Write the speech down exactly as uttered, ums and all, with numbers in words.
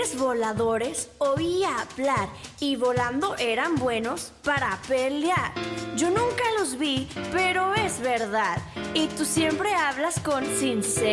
platillos voladores oía hablar y volando eran buenos para pelear. Yo nunca los vi, pero es verdad. Y tú siempre hablas con sinceridad.